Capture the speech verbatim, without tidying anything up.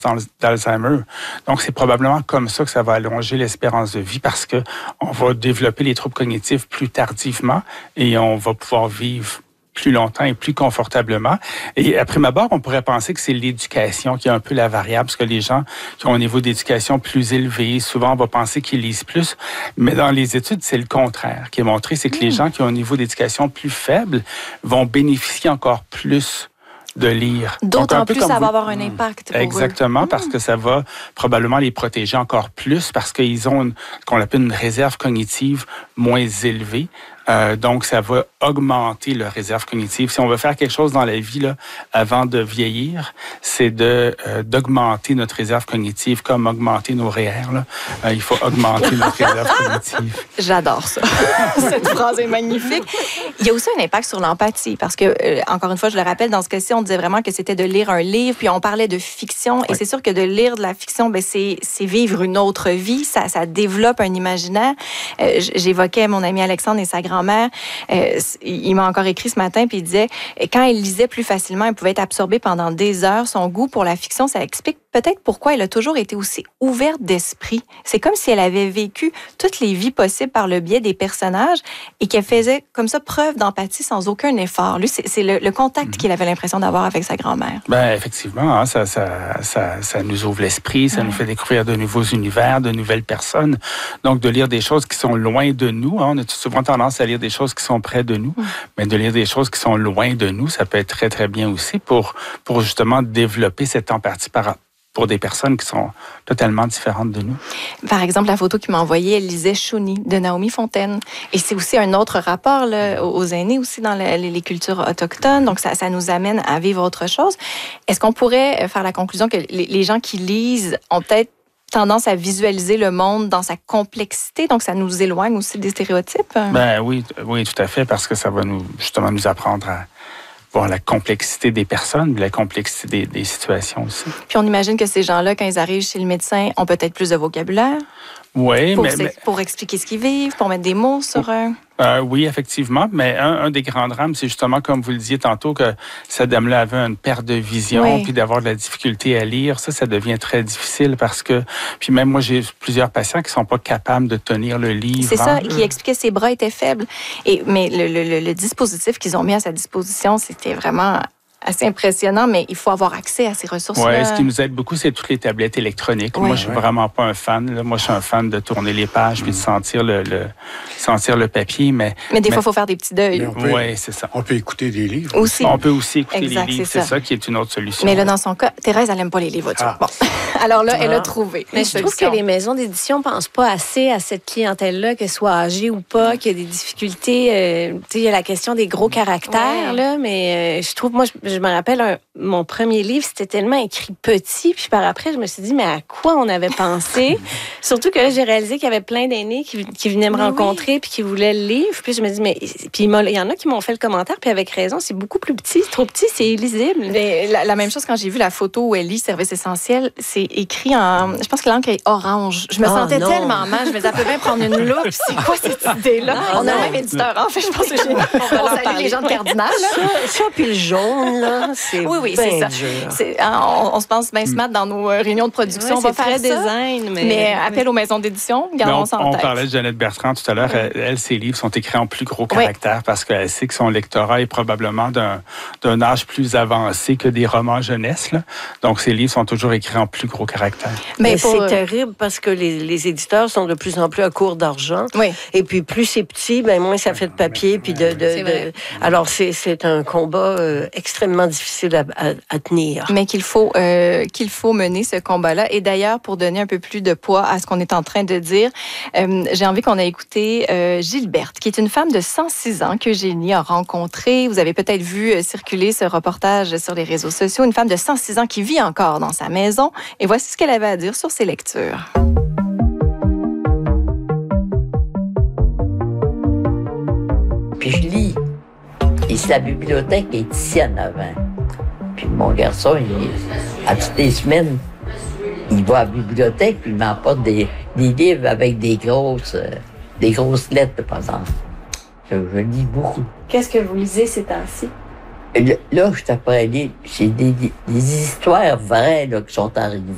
d'Alzheimer. Donc, c'est probablement comme ça que ça va allonger l'espérance de vie parce que on va développer les troubles cognitifs plus tardivement et on va pouvoir vivre plus longtemps et plus confortablement. Et à prime abord, on pourrait penser que c'est l'éducation qui est un peu la variable, parce que les gens qui ont un niveau d'éducation plus élevé, souvent, on va penser qu'ils lisent plus. Mais dans les études, c'est le contraire qui est montré, c'est que mmh. les gens qui ont un niveau d'éducation plus faible vont bénéficier encore plus de lire. D'autant plus, ça va avoir un impact pour Exactement, eux. parce que ça va probablement les protéger encore plus, parce qu'ils ont une, ce qu'on appelle une réserve cognitive moins élevée. Euh, donc, ça va augmenter leur réserve cognitive. Si on veut faire quelque chose dans la vie là, avant de vieillir, c'est de euh, d'augmenter notre réserve cognitive, comme augmenter nos R E E R. Là. Euh, il faut augmenter notre réserve cognitive. J'adore ça. Cette phrase est magnifique. Il y a aussi un impact sur l'empathie, parce que, euh, encore une fois, je le rappelle, dans ce cas-ci, on disait vraiment que c'était de lire un livre, puis on parlait de fiction, oui. et c'est sûr que de lire de la fiction, ben, c'est, c'est vivre une autre vie, ça, ça développe un imaginaire. Euh, j'évoquais mon ami Alexandre et sa grand-mère. Euh, il m'a encore écrit ce matin, puis il disait, quand elle lisait plus facilement, elle pouvait être absorbée pendant des heures. Son goût pour la fiction, ça explique peut-être pourquoi elle a toujours été aussi ouverte d'esprit. C'est comme si elle avait vécu toutes les vies possibles par le biais des personnages et qu'elle faisait comme ça preuve d'empathie sans aucun effort. Lui, c'est, c'est le, le contact mm-hmm. qu'il avait l'impression d'avoir avec sa grand-mère. Ben effectivement, hein, ça, ça, ça, ça nous ouvre l'esprit, ça ouais. nous fait découvrir de nouveaux univers, de nouvelles personnes. Donc, de lire des choses qui sont loin de nous. Hein, on a souvent tendance à lire des choses qui sont près de nous, mm. mais de lire des choses qui sont loin de nous, ça peut être très, très bien aussi pour, pour justement développer cette empathie par pour des personnes qui sont totalement différentes de nous. Par exemple, la photo qu'il m'a envoyée, elle lisait Chouni de Naomi Fontaine. Et c'est aussi un autre rapport là, aux aînés aussi dans les, les cultures autochtones. Donc, ça, ça nous amène à vivre autre chose. Est-ce qu'on pourrait faire la conclusion que les, les gens qui lisent ont peut-être tendance à visualiser le monde dans sa complexité, donc ça nous éloigne aussi des stéréotypes? Ben oui, oui, tout à fait, parce que ça va nous justement nous apprendre à voir la complexité des personnes, la complexité des, des situations aussi. Puis on imagine que ces gens-là, quand ils arrivent chez le médecin, ont peut-être plus de vocabulaire. Oui, pour, mais, mais... pour expliquer ce qu'ils vivent, pour mettre des mots sur eux. Euh, oui, effectivement, mais un, un des grands drames, c'est justement, comme vous le disiez tantôt, que cette dame-là avait une perte de vision, oui. puis d'avoir de la difficulté à lire. Ça, ça devient très difficile parce que... Puis même moi, j'ai plusieurs patients qui sont pas capables de tenir le livre. C'est ça, qui expliquait que ses bras étaient faibles. Et, mais le, le, le dispositif qu'ils ont mis à sa disposition, c'était vraiment... assez impressionnant, mais il faut avoir accès à ces ressources-là. Oui, ce qui nous aide beaucoup, c'est toutes les tablettes électroniques. Ouais. Moi, je suis ouais. vraiment pas un fan. Là. Moi, je suis un fan de tourner les pages puis de sentir le, le, sentir le papier. Mais, mais des mais... fois, il faut faire des petits deuils. Oui, c'est ça. On peut écouter des livres. Aussi. On peut aussi écouter exact, les livres. C'est ça. c'est ça qui est une autre solution. Mais là, dans son cas, Thérèse, elle n'aime pas les livres. Ah. Bon. Alors là, elle a trouvé. Mais je trouve que les maisons d'édition ne pensent pas assez à cette clientèle-là, qu'elle soit âgée ou pas, qu'il y a des difficultés. Euh, tu sais, il y a la question des gros caractères, ouais. là, mais euh, je trouve, moi, je, je me rappelle un mon premier livre, c'était tellement écrit petit, puis par après, je me suis dit, mais à quoi on avait pensé? Surtout que là, j'ai réalisé qu'il y avait plein d'aînés qui, qui venaient me mais rencontrer, oui. puis qui voulaient le livre. Puis je me dis, mais puis il y en a qui m'ont fait le commentaire, puis avec raison, c'est beaucoup plus petit, c'est trop petit, c'est illisible. Mais la, la même chose quand j'ai vu la photo où elle lit Service essentiel, c'est écrit en, je pense que l'encre est orange. Je me oh, sentais non. tellement mal, je me disais, elle peut bien prendre une loupe. C'est quoi cette idée-là? Non, on non. a un même éditeur, en fait, je pense que j'ai... On, on salue les gens de Cardinal. Ça, ça puis le jaune, là, c'est... Oui, oui, c'est ça. C'est, hein, on, on se pense bien smart dans nos réunions de production. Ouais, on va faire très ça. Design, mais... mais appel aux maisons d'édition, gardons ça en on tête. On parlait de Jeannette Bertrand tout à l'heure. Ouais. Elle, elle, ses livres sont écrits en plus gros caractères oui. parce qu'elle sait que son lectorat est probablement d'un, d'un âge plus avancé que des romans jeunesse. Là. Donc, ses livres sont toujours écrits en plus gros caractères. Mais, mais pour... c'est terrible parce que les, les éditeurs sont de plus en plus à court d'argent. Oui. Et puis, plus c'est petit, ben, moins ça fait de papier. Puis de, de, de... Alors, c'est, c'est un combat euh, extrêmement difficile à, à, à tenir. Mais qu'il faut, euh, qu'il faut mener ce combat-là. Et d'ailleurs, pour donner un peu plus de poids à ce qu'on est en train de dire, euh, j'ai envie qu'on ait écouté euh, Gilberte, qui est une femme de cent six ans qu'Eugénie a rencontrée. Vous avez peut-être vu euh, circuler ce reportage sur les réseaux sociaux. Une femme de cent six ans qui vit encore dans sa maison. Et voici ce qu'elle avait à dire sur ses lectures. Puis je lis. Ici, la bibliothèque est ici en avant. Puis mon garçon, il, à toutes les semaines, il va à la bibliothèque puis il m'emporte des, des livres avec des grosses, euh, des grosses lettres, par exemple. Je, je lis beaucoup. Qu'est-ce que vous lisez ces temps-ci? Là, je t'apprends à lire, c'est des, des histoires vraies là, qui sont arrivées.